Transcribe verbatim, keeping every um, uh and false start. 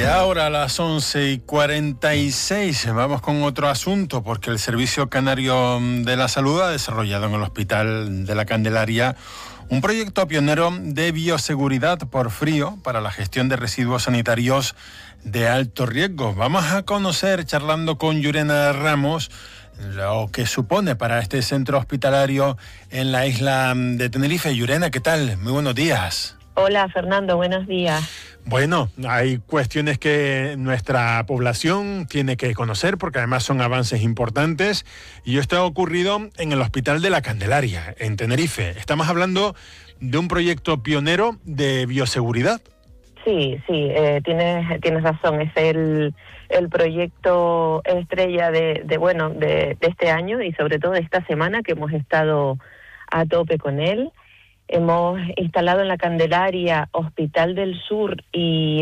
Y ahora a las once y cuarenta y seis vamos con otro asunto, porque el Servicio Canario de la Salud ha desarrollado en el Hospital de la Candelaria un proyecto pionero de bioseguridad por frío para la gestión de residuos sanitarios de alto riesgo. Vamos a conocer, charlando con Yurena Ramos, lo que supone para este centro hospitalario en la isla de Tenerife. Yurena, ¿qué tal? Muy buenos días. Hola, Fernando, buenos días. Bueno, hay cuestiones que nuestra población tiene que conocer porque además son avances importantes, y esto ha ocurrido en el Hospital de la Candelaria, en Tenerife. Estamos hablando de un proyecto pionero de bioseguridad. Sí, sí, eh, tienes, tienes razón, es el, el proyecto estrella de, de bueno de, de este año y sobre todo de esta semana, que hemos estado a tope con él. Hemos instalado en la Candelaria Hospital del Sur y